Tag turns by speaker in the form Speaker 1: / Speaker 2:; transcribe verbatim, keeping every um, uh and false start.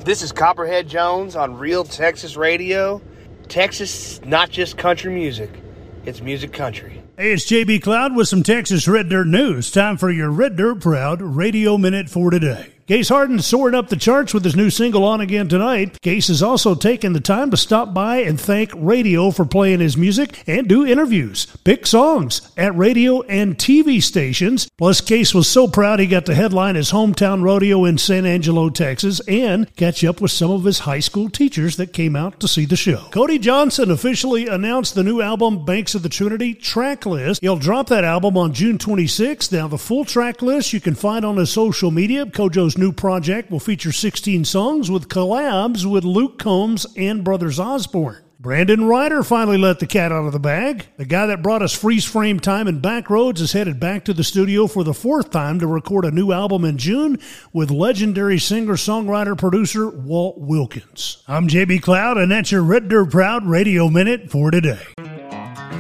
Speaker 1: This is Copperhead Jones on Real Texas Radio. Texas, not just country music. It's music country.
Speaker 2: Hey, it's J B Cloud with some Texas Red Dirt news. Time for your Red Dirt Proud Radio Minute for today. Case Harden soaring up the charts with his new single On Again Tonight. Case has also taken the time to stop by and thank radio for playing his music and do interviews, pick songs at radio and T V stations. Plus, Case was so proud he got to headline his hometown rodeo in San Angelo, Texas, and catch up with some of his high school teachers that came out to see the show. Cody Johnson officially announced the new album Banks of the Trinity track list. He'll drop that album on June twenty-sixth. Now, the full track list you can find on his social media. Kojo's new project will feature sixteen songs with collabs with Luke Combs and Brothers Osborne. Brandon Ryder finally let the cat out of the bag. The guy that brought us Freeze Frame Time and Backroads is headed back to the studio for the fourth time to record a new album in June with legendary singer-songwriter-producer Walt Wilkins. I'm J B Cloud, and that's your Red Dirt Proud Radio Minute for today.